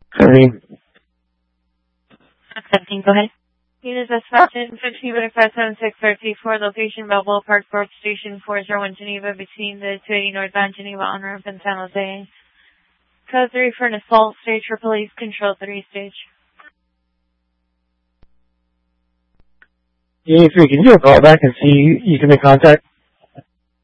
Irene. Accepting, go ahead. Unit Dispatching 15-5764, location Balboa Park, Port Station 401 Geneva, between the 280 northbound Geneva on ramp and San Jose. Code 3 for an assault stage for police control 3 stage. Unit 3, can you do a call back and see you can make contact?